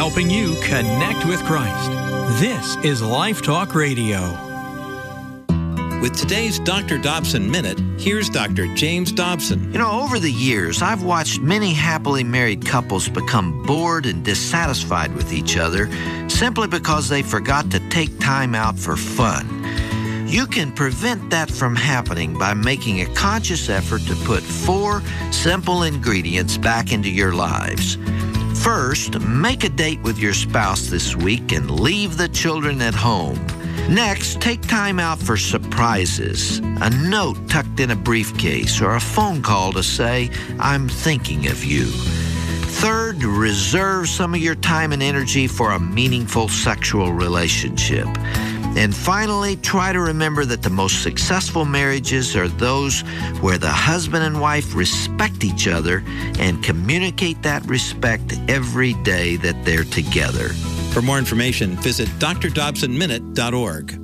helping you connect with Christ. This is Life Talk Radio. With today's Dr. Dobson Minute, here's Dr. James Dobson. You know, over the years, I've watched many happily married couples become bored and dissatisfied with each other simply because they forgot to take time out for fun. You can prevent that from happening by making a conscious effort to put 4 simple ingredients back into your lives. First, make a date with your spouse this week and leave the children at home. Next, take time out for surprises, a note tucked in a briefcase, or a phone call to say, "I'm thinking of you." Third, reserve some of your time and energy for a meaningful sexual relationship. And finally, try to remember that the most successful marriages are those where the husband and wife respect each other and communicate that respect every day that they're together. For more information, visit drdobsonminute.org.